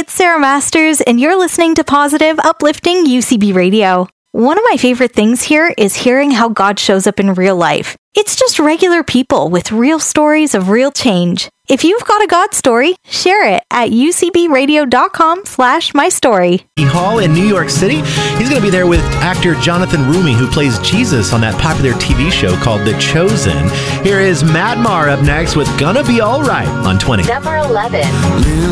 it's Sarah Masters, and you're listening to Positive, Uplifting UCB Radio. One of my favorite things here is hearing how God shows up in real life. It's just regular people with real stories of real change. If you've got a God story, share it at ucbradio.com/mystory. Hall in New York City. He's going to be there with actor Jonathan Roumie, who plays Jesus on that popular TV show called The Chosen. Here is Matt Maher up next with Gonna Be Alright on 20. Number 11.